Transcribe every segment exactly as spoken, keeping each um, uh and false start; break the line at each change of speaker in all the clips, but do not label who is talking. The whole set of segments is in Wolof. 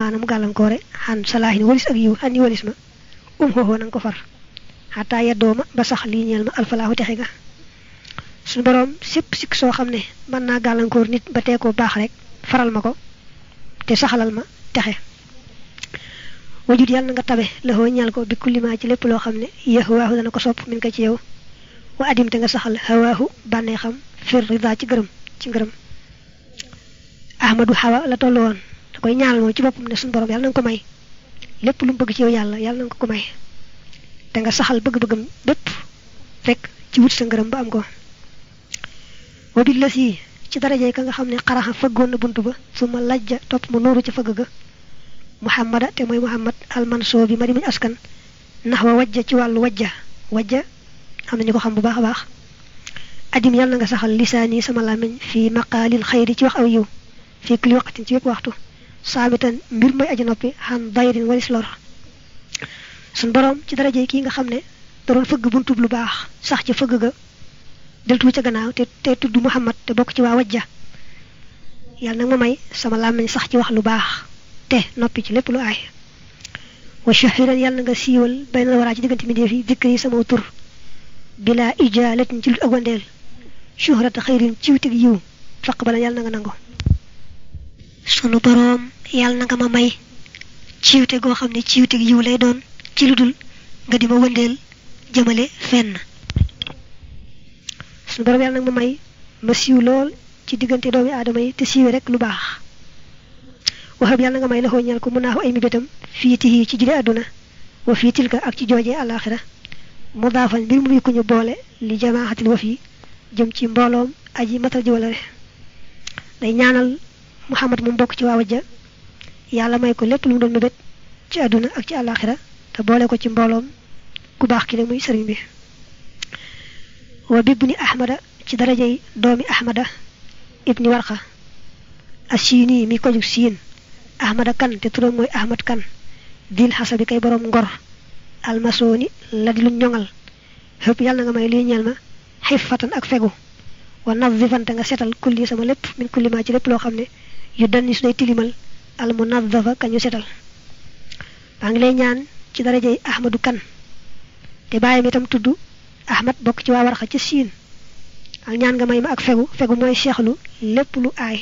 manam galankore han salahin walis ak yu han walis ma um ho ho nang ko far hatta yadoma ba sax li ñeel ma alfalahu texe ga suñu borom sip sik so xamne man na galankor nit ba te ko bax rek faral mako te saxalal ma texe wajud yalla nga tabe la ho ñal ko bi kulli ma ci lepp lo xamne yahwaahu dana ko sopp min ka ci yow wa adim te nga saxal hawaahu bané xam fir rida ci gërem ci gërem ahmadu hawa la tollu won da koy ñaal mo ci bopum ne sun borom yalla nang ko may lepp lu bëgg ci yow yalla yalla nang ko ko may te nga saxal bëgg-bëggam bepp rek ci wut sa ngërëm ba am ko wa billasi ci darajay ka nga xamne xaraxa feggon na buntu ba suma lajja top mu nuru ci fegg ga muhammad te moy muhammad al manso bi mari mi askan nahwa wajja ci walu wajja wajja amna ñu ko xam bu baax baax adim yalla nga saxal lisani sama lamiñ fi maqalil khair ci wax aw yu fi kulli waqtin ci yépp waxtu sabitan mbir moy aji nopi han dayrin walis lor sun borom ci darajay ki nga xamne doon fegg buntu lu baax sax ci fegg ga del tu ci gannaaw te te tuddu muhammad te bok ci wa wajja yalla nga may sama lamiñ sax ci wax lu baax te nopi ci lepp lu ay wa shahiran yalla nga siwal bayna wara ci digënté mi def yi dikri sama tur bila ijalatin ci lu agondel shuhrat khairin ci wutig yu faqbala yalla nga nango sunu borom yalla nga ma may ci wuté go xamni ci wutig yu lay doon ci ludul nga dima wëndel jëmele fenn sunu borom yalla nga ma may ma siw lol ci digënté doomi adama yi te siwé rek lu baax wahab yalla nga may la ho ñal ko munahu ay mi betam fiitihi ci jile aduna wa fi tilka ak ci jojé alakhirah mudafan bir mu ko ñu boole li jamaahatil wafi jëm ci mbolom aji matal ji wala day ñaanal muhammad mu bok ci waawja yalla may ko lepp lu mu doon mebet ci aduna ak ci alakhirah te boole ko ci mbolom ku baax ki la muy serigne bi wa bibni ahmada ci darajay doomi ahmada ibni warqa asini mi ko juk siin ahmada kan te turam moy ahmad kan dil hasabi kay borom ngor almasoni la di lu ñongal hepp yalla nga may li ñeel ma hifatan ak fegu wa nadhifan nga setal kulli sama lepp min kulli ma ci lepp lo xamne yu danni su day tilimal al munadhafa kañu setal ba ngi lay ñaan ci darajay ahmadu kan te baye mi tam tuddu ahmad bok ci wa warxa ci siin ak ñaan nga may ma ak fegu fegu moy cheikhlu lepp lu ay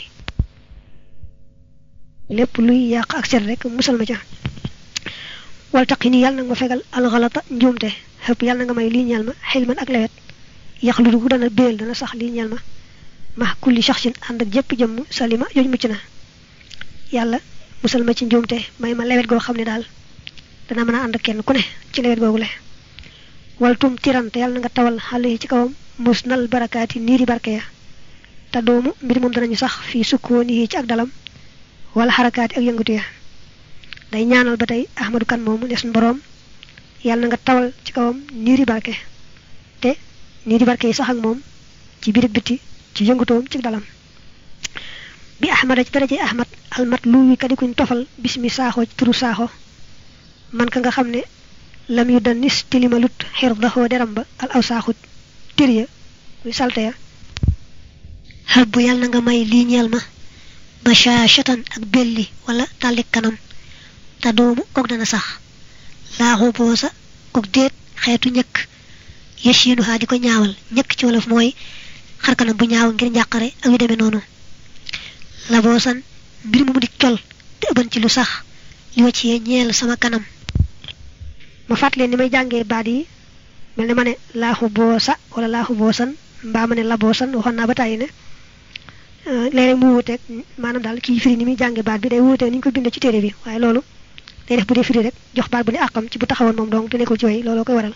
lepp luy yaq ak set rek musal ma ca wal taqini yalla nga fegal al ghalata njumte hepp yalla nga may li ñal ma hilman ak lewet yakhlu du dana bel dana sax li ñal ma ma kulli shakhsin and ak jep jëm salima joj mucc na yalla musal ma ci njumte may ma lewet go xamni dal dana mëna and kenn ku ne ci lewet gogule wal tum tirante yalla nga tawal xale ci kawam musnal barakati niri barkeya ta doomu mbir mom danañu sax fi sukoni ci ak dalam wala harakati ak yëngutu ya day ñaanal batay ahmadu kan momu ne sun borom yalla nga tawal ci kawam niri barke te niri barke sax ak mom ci biir biti ci yëngutoom ci dalam bi ahmad ci daraje ahmad al matlu wi kadi kuñ tofal bismi saxo ci turu saxo man ka nga xamne lam yu danis tilimalut hirdahu deram ba al awsaxut tiriya wi salte ya habbu yalla nga may li ñeel ma bashashatan ak belli wala talik kanam ta doomu kok dana sax la hobosa kok deet xeetu ñek yeshinu ha diko ñaawal ñek ci wolof moy xar kanam bu ñaaw ngir ñakare ak yu deme nonu la bosan mbir mu di tol te ban ci lu sax li wa ci ñeel sama kanam ma fatlé ni may jangé baat yi melni mané la hobosa wala la hobosan mba mané la bosan waxon na ba tay ne léré mu wuté manam dal ki firi ni mi jangé baat bi day wuté ni ko bindé ci téré bi waye lolu day def bu dé firi rek jox baat bu ni akam ci bu taxawon mom dong te nekul ci way lolu koy waral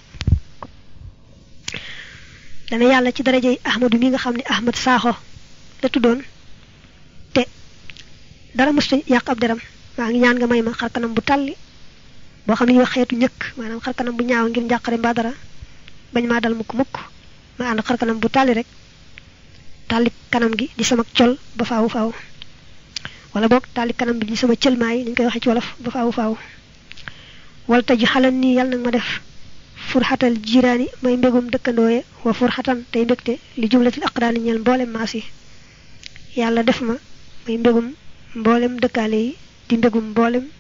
dana yalla ci darajay ahmadu mi nga xamni ahmad saxo da tudon te dara musta yak ab deram ma ngi ñaan nga may ma xar kanam bu talli bo xamni wax xéetu ñëk manam xar kanam bu ñaaw ngir njàqare mba dara bañ ma dal mukk mukk ma and xar kanam bu talli rek tali kanam gi di sama ciol ba faawu faaw wala bok tali kanam bi di sama cielmay ni koy waxe ci wolof ba faawu faaw wal taji xalani yalla nak ma def furhatal jirani may mbegum dekkandoye wa furhatan tay mbekte li jumlatil aqran ñal mbolem masi yalla def ma may mbegum mbolem dekkale yi di mbegum mbolem